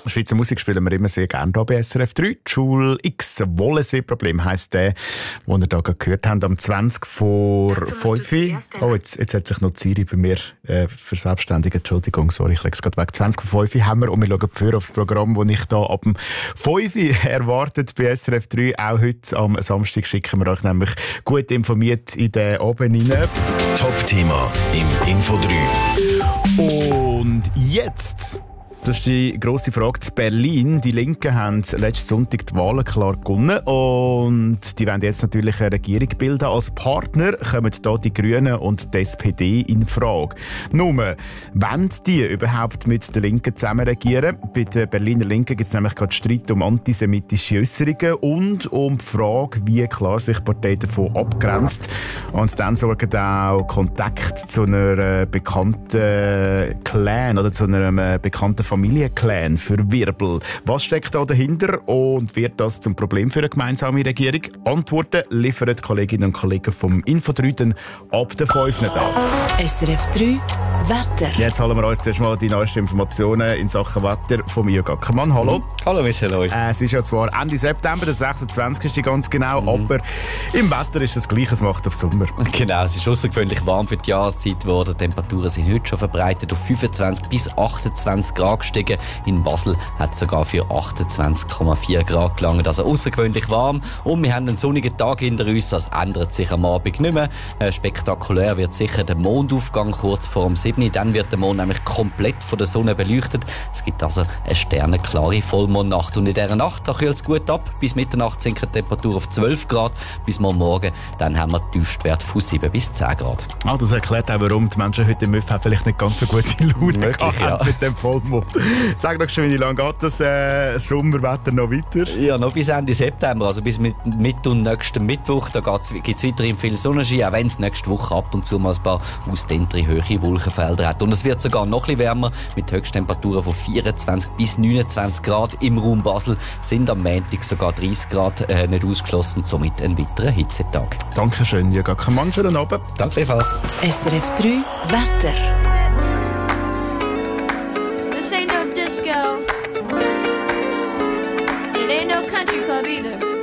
Schweizer Musik spielen wir immer sehr gerne hier bei SRF 3. Joule X Wollensee-Problem heisst der, den ihr hier gehört habt, am 20 vor 5. Oh, jetzt hat sich noch Siri bei mir verselbstständigt. Entschuldigung, sorry, ich lege es gerade weg. 20 vor 5 haben wir und wir schauen für aufs Programm, das ich hier ab dem 5 erwartet bei SRF 3. Auch heute am Samstag schicken wir euch nämlich gut informiert in den Abend hinein. Top-Thema im Info 3. Und jetzt... Das ist die grosse Frage zu Berlin. Die Linken haben letzten Sonntag die Wahlen klar gewonnen und die wollen jetzt natürlich eine Regierung bilden. Als Partner kommen hier die Grünen und die SPD in Frage. Nur, wollen die überhaupt mit den Linken zusammen regieren? Bei den Berliner Linken gibt es nämlich gerade Streit um antisemitische Äußerungen und um die Frage, wie klar sich die Partei davon abgrenzt. Und dann sorgen auch Kontakt zu einer bekannten Clan oder zu einem bekannten Familienclan für Wirbel. Was steckt da dahinter und wird das zum Problem für eine gemeinsame Regierung? Antworten liefern die Kolleginnen und Kollegen vom Info 3 dann ab der 5. da. SRF 3 Wetter. Jetzt holen wir uns zuerst mal die neuesten Informationen in Sachen Wetter von Mio Gackermann. Hallo. Hallo Michel. Es ist ja zwar Ende September, der 26. ganz genau, aber im Wetter ist das Gleiche, es macht auf Sommer. Genau, es ist außergewöhnlich warm für die Jahreszeit geworden. Die Temperaturen sind heute schon verbreitet auf 25 bis 28 Grad gestiegen. In Basel hat es sogar für 28,4 Grad gelangt. Also außergewöhnlich warm. Und wir haben einen sonnigen Tag hinter uns. Das ändert sich am Abend nicht mehr. Spektakulär wird sicher der Mondaufgang kurz vor dem 7. Dann wird der Mond nämlich komplett von der Sonne beleuchtet. Es gibt also eine sternenklare Vollmondnacht. Und in dieser Nacht kühlt es gut ab. Bis Mitternacht sinkt die Temperatur auf 12 Grad. Bis morgen dann haben wir Tiefstwert von 7 bis 10 Grad. Das erklärt auch, warum die Menschen heute im Müff vielleicht nicht ganz so gute Laune Möglich, ja. mit dem Vollmond. Sag doch schon, wie lange geht das Sommerwetter noch weiter? Ja, noch bis Ende September, also bis Mitte und nächsten Mittwoch. Da gibt es weiterhin viel Sonnenschein, auch wenn es nächste Woche ab und zu mal ein paar ausdehntere hohe Wolkenfelder hat. Und es wird sogar noch ein bisschen wärmer, mit Höchsttemperaturen von 24 bis 29 Grad im Raum Basel. Sind am Montag sogar 30 Grad nicht ausgeschlossen und somit ein weiterer Hitzetag. Dankeschön, Jürgen Ackermann. Schönen Abend. Danke gleichfalls. SRF 3 Wetter. This ain't no disco. It ain't no country club either.